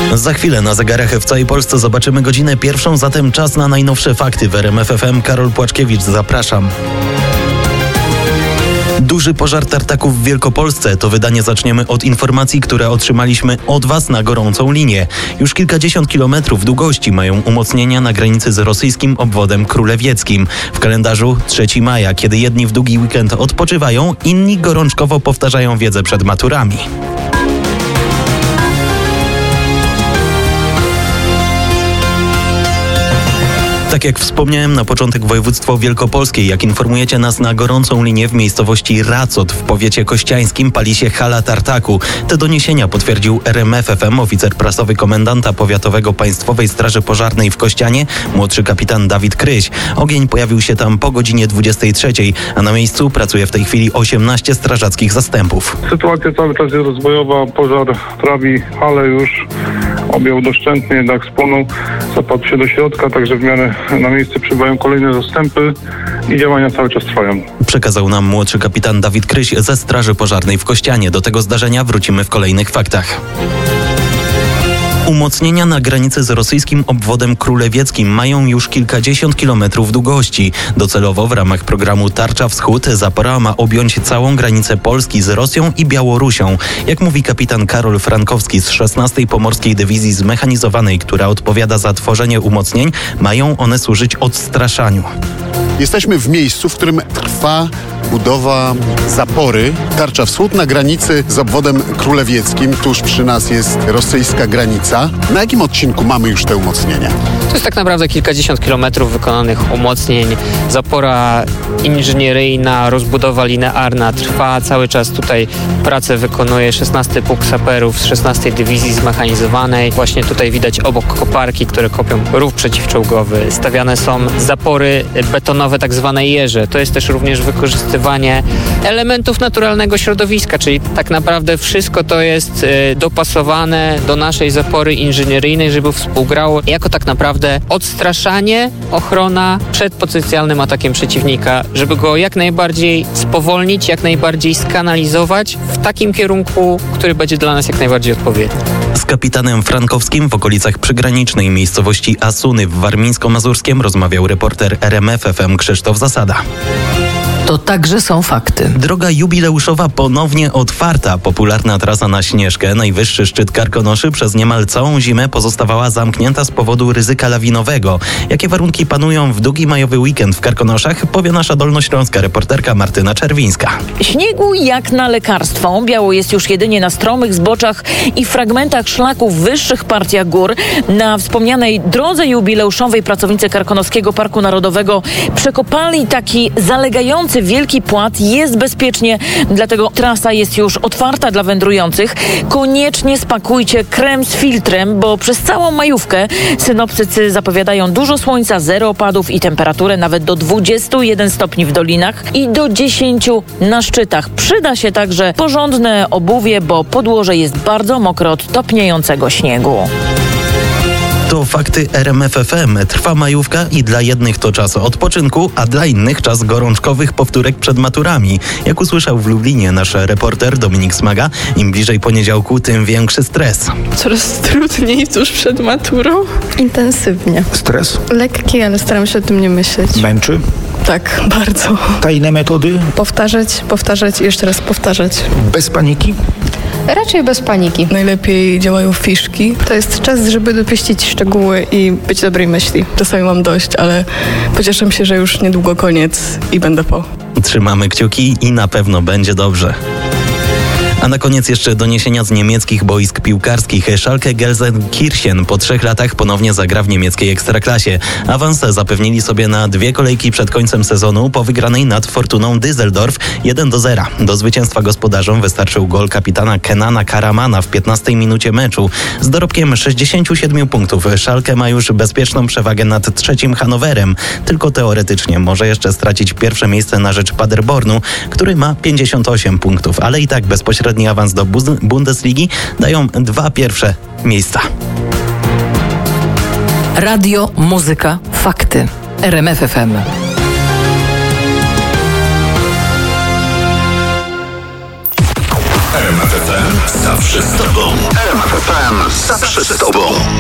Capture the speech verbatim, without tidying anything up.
Za chwilę na zegarach w całej Polsce zobaczymy godzinę pierwszą, zatem czas na najnowsze fakty w R M F F M. Karol Płaczkiewicz, zapraszam. Duży pożar tartaków w Wielkopolsce. To wydanie zaczniemy od informacji, które otrzymaliśmy od Was na gorącą linię. Już kilkadziesiąt kilometrów długości mają umocnienia na granicy z rosyjskim obwodem królewieckim. W kalendarzu trzeciego maja, kiedy jedni w długi weekend odpoczywają, inni gorączkowo powtarzają wiedzę przed maturami. Tak jak wspomniałem na początek, województwo wielkopolskie. Jak informujecie nas na gorącą linię, w miejscowości Racot w powiecie kościańskim pali się hala tartaku. Te doniesienia potwierdził R M F F M oficer prasowy komendanta powiatowego Państwowej Straży Pożarnej w Kościanie, młodszy kapitan Dawid Kryś. Ogień pojawił się tam po godzinie dwudziestej trzeciej, a na miejscu pracuje w tej chwili osiemnaście strażackich zastępów. Sytuacja cały czas jest rozwojowa. Pożar trawi halę już. Objął doszczętnie, dach spłonął, zapadł się do środka, także w miarę na miejsce przybywają kolejne zastępy i działania cały czas trwają. Przekazał nam młodszy kapitan Dawid Kryś ze Straży Pożarnej w Kościanie. Do tego zdarzenia wrócimy w kolejnych faktach. Umocnienia na granicy z rosyjskim obwodem królewieckim mają już kilkadziesiąt kilometrów długości. Docelowo w ramach programu Tarcza Wschód zapora ma objąć całą granicę Polski z Rosją i Białorusią. Jak mówi kapitan Karol Frankowski z szesnastej Pomorskiej Dywizji Zmechanizowanej, która odpowiada za tworzenie umocnień, mają one służyć odstraszaniu. Jesteśmy w miejscu, w którym trwa budowa zapory Tarcza Wschód na granicy z obwodem królewieckim. Tuż przy nas jest rosyjska granica. Na jakim odcinku mamy już te umocnienia? To jest tak naprawdę kilkadziesiąt kilometrów wykonanych umocnień. Zapora inżynieryjna, rozbudowa linearna trwa. Cały czas tutaj pracę wykonuje szesnasty Pułk Saperów z szesnastej Dywizji Zmechanizowanej. Właśnie tutaj widać obok koparki, które kopią rów przeciwczołgowy. Stawiane są zapory betonowe, tak zwane jeże. To jest też również wykorzystywanie elementów naturalnego środowiska, czyli tak naprawdę wszystko to jest y, dopasowane do naszej zapory inżynieryjnej, żeby współgrało jako tak naprawdę odstraszanie, ochrona przed potencjalnym atakiem przeciwnika, żeby go jak najbardziej spowolnić, jak najbardziej skanalizować w takim kierunku, który będzie dla nas jak najbardziej odpowiedni. Z kapitanem Frankowskim w okolicach przygranicznej miejscowości Asuny w Warmińsko-Mazurskiem rozmawiał reporter R M F F M Krzysztof Zasada. To także są fakty. Droga jubileuszowa ponownie otwarta. Popularna trasa na Śnieżkę, najwyższy szczyt Karkonoszy, przez niemal całą zimę pozostawała zamknięta z powodu ryzyka lawinowego. Jakie warunki panują w długi majowy weekend w Karkonoszach, powie nasza dolnośląska reporterka Martyna Czerwińska. Śniegu jak na lekarstwo. Biało jest już jedynie na stromych zboczach i fragmentach szlaków w wyższych partiach gór. Na wspomnianej drodze jubileuszowej pracownicy Karkonoskiego Parku Narodowego przekopali taki zalegający wielki płat. Jest bezpiecznie, dlatego trasa jest już otwarta dla wędrujących. Koniecznie spakujcie krem z filtrem, bo przez całą majówkę synoptycy zapowiadają dużo słońca, zero opadów i temperaturę nawet do dwudziestu jeden stopni w dolinach i do dziesięciu na szczytach. Przyda się także porządne obuwie, bo podłoże jest bardzo mokre od topniejącego śniegu. To fakty R M F F M. Trwa majówka i dla jednych to czas odpoczynku, a dla innych czas gorączkowych powtórek przed maturami. Jak usłyszał w Lublinie nasz reporter Dominik Smaga, im bliżej poniedziałku, tym większy stres. Coraz trudniej tuż przed maturą. Intensywnie. Stres? Lekki, ale staram się o tym nie myśleć. Męczy? Tak, bardzo. Tajne metody? Powtarzać, powtarzać i jeszcze raz powtarzać. Bez paniki? Raczej bez paniki. Najlepiej działają fiszki. To jest czas, żeby dopieścić szczegóły i być dobrej myśli. Czasami mam dość, ale pocieszam się, że już niedługo koniec i będę po. Trzymamy kciuki i na pewno będzie dobrze. A na koniec jeszcze doniesienia z niemieckich boisk piłkarskich. Schalke Gelsenkirchen po trzech latach ponownie zagra w niemieckiej Ekstraklasie. Awans zapewnili sobie na dwie kolejki przed końcem sezonu po wygranej nad Fortuną Düsseldorf jeden do zera. Do zwycięstwa gospodarzom wystarczył gol kapitana Kenana Karamana w piętnastej minucie meczu. Z dorobkiem sześćdziesięciu siedmiu punktów Schalke ma już bezpieczną przewagę nad trzecim Hannoverem. Tylko teoretycznie może jeszcze stracić pierwsze miejsce na rzecz Paderbornu, który ma pięćdziesiąt osiem punktów, ale i tak bezpośrednio awans do Bundesligi dają dwa pierwsze miejsca. Radio, muzyka, fakty. R M F F M. R M F F M zawsze z tobą. R M F F M zawsze z tobą.